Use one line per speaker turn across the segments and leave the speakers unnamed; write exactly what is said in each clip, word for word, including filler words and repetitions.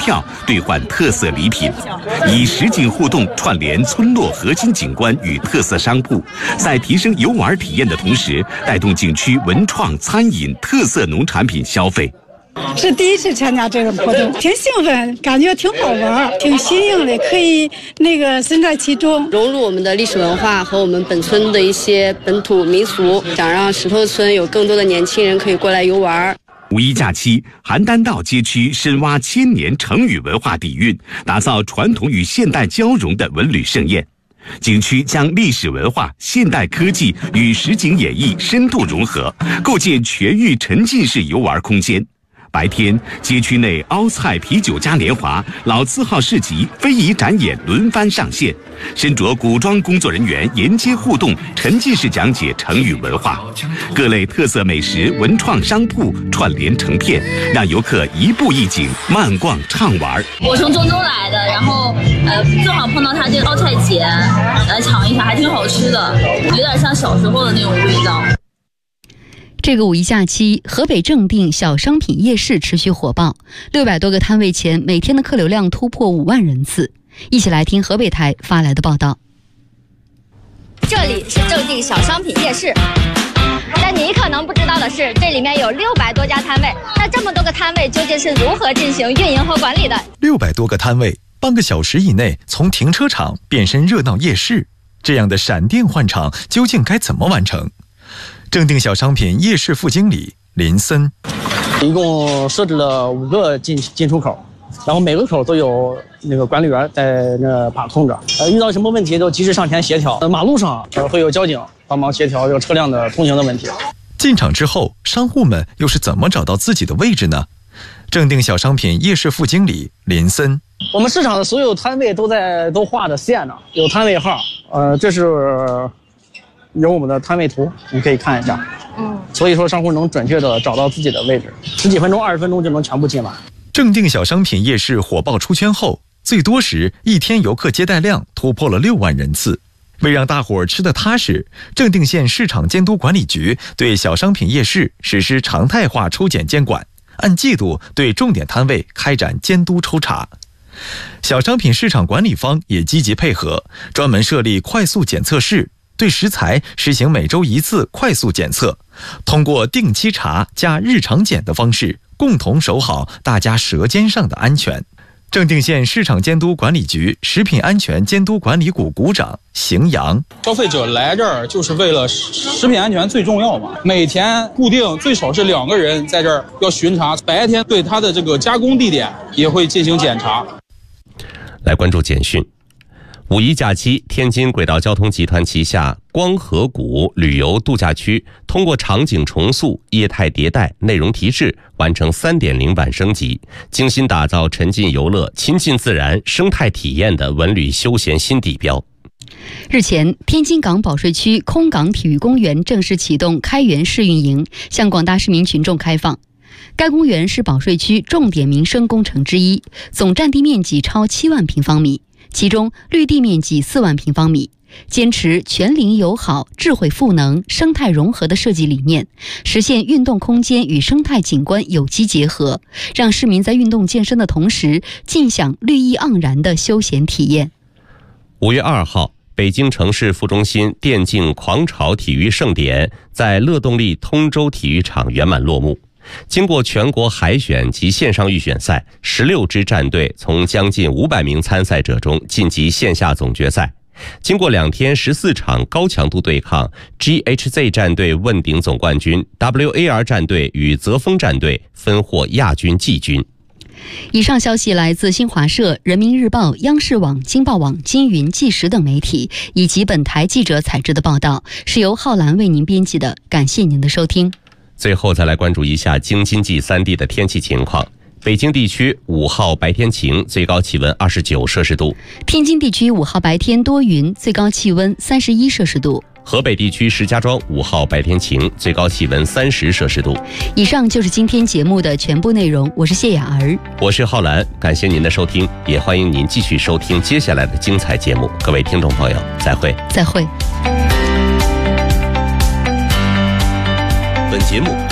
票兑换特色礼品，以实景互动串联村落核心景观与特色商铺，在提升游玩体验的同时，带动景区文创、餐饮、特色农产品消费。
是第一次参加这种活动，挺兴奋，感觉挺好玩，挺新颖的，可以那个身在其中，
融入我们的历史文化和我们本村的一些本土民俗，想让石头村有更多的年轻人可以过来游玩。
五一假期，邯郸道街区深挖千年成语文化底蕴，打造传统与现代交融的文旅盛宴。景区将历史文化、现代科技与实景演绎深度融合，构建全域沉浸式游玩空间。白天，街区内凹菜啤酒嘉年华、老字号市集、非遗展演轮番上线，身着古装工作人员沿街互动，沉浸式讲解成语文化，各类特色美食、文创商铺串联成片，让游客一步一景，慢逛畅玩。
我从中州来的，然后呃正好碰到他这个凹菜节，来尝一下，还挺好吃的，有点像小时候的那种味道。
这个五一假期，河北正定小商品夜市持续火爆，六百多个摊位前每天的客流量突破五万人次。一起来听河北台发来的报道。
这里是正定小商品夜市，但你可能不知道的是，这里面有六百多家摊位。那这么多个摊位究竟是如何进行运营和管理的？
六百多个摊位，半个小时以内从停车场变身热闹夜市，这样的闪电换场究竟该怎么完成？正定小商品夜市副经理林森，
一共设置了五个进进出口，然后每个口都有那个管理员在那把控着，呃，遇到什么问题都及时上前协调。呃，马路上呃会有交警帮忙协调这个车辆的通行的问题。
进场之后，商户们又是怎么找到自己的位置呢？正定小商品夜市副经理林森，
我们市场的所有摊位都在都画着线呢，有摊位号，呃，这是有我们的摊位图，你可以看一下。嗯，所以说商户能准确的找到自己的位置，十几分钟、二十分钟就能全部进来。
正定小商品夜市火爆出圈后，最多时一天游客接待量突破了六万人次。为让大伙儿吃得踏实，正定县市场监督管理局对小商品夜市实施常态化抽检监管，按季度对重点摊位开展监督抽查。小商品市场管理方也积极配合，专门设立快速检测室，对食材实行每周一次快速检测，通过定期查加日常检的方式，共同守好大家舌尖上的安全。正定县市场监督管理局食品安全监督管理股股长邢阳，
消费者来这儿就是为了食品安全最重要嘛，每天固定最少是两个人在这儿要巡查，白天对它的这个加工地点也会进行检查。
来关注简讯。五一假期，天津轨道交通集团旗下光河谷旅游度假区通过场景重塑、业态迭代、内容提质，完成 三点零 版升级，精心打造沉浸游乐、亲近自然、生态体验的文旅休闲新地标。
日前，天津港保税区空港体育公园正式启动开园试运营，向广大市民群众开放。该公园是保税区重点民生工程之一，总占地面积超七万平方米，其中绿地面积四万平方米，坚持全龄友好、智慧赋能、生态融合的设计理念，实现运动空间与生态景观有机结合，让市民在运动健身的同时，尽享绿意盎然的休闲体验。
五月二号，北京城市副中心电竞狂潮体育盛典在乐动力通州体育场圆满落幕。经过全国海选及线上预选赛，十六支战队从将近五百名参赛者中晋级线下总决赛。经过两天十四场高强度对抗 ，G H Z 战队问鼎总冠军 ，W A R 战队与泽丰战队分获亚军、季军。
以上消息来自新华社、人民日报、央视网、京报网、金云、纪实等媒体，以及本台记者采制的报道，是由浩兰为您编辑的。感谢您的收听。
最后再来关注一下京津冀三地的天气情况。北京地区五号白天晴，最高气温二十九摄氏度；
天津地区五号白天多云，最高气温三十一摄氏度；
河北地区石家庄五号白天晴，最高气温三十摄氏度。
以上就是今天节目的全部内容，我是谢雅儿，
我是浩兰，感谢您的收听，也欢迎您继续收听接下来的精彩节目。各位听众朋友，再会。
再会。
本节目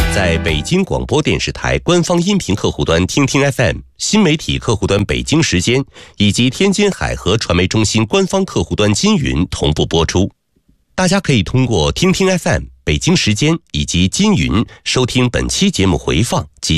在北京广播电视台官方音频客户端听听 F M、新媒体客户端北京时间以及天津海河传媒中心官方客户端金云同步播出。大家可以通过听听 F M、北京时间以及金云收听本期节目回放及